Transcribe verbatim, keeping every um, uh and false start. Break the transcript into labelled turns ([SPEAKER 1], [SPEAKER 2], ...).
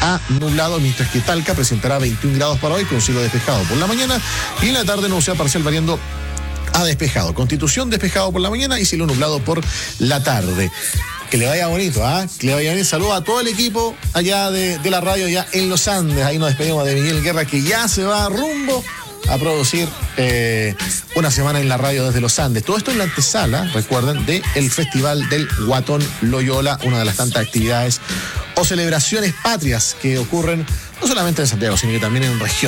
[SPEAKER 1] a nublado, mientras que Talca presentará veintiún grados para hoy con cielo despejado por la mañana y en la tarde nubosidad parcial variando a despejado. Constitución despejado por la mañana y cielo nublado por la tarde. Que le vaya bonito, ¿ah? ¿eh? Que le vaya bien. Saludos a todo el equipo allá de, de la radio, ya en los Andes. Ahí nos despedimos de Miguel Guerra, que ya se va rumbo a producir eh, una semana en la radio desde los Andes. Todo esto en la antesala, recuerden, del Festival del Guatón Loyola, una de las tantas actividades o celebraciones patrias que ocurren no solamente en Santiago, sino que también en región.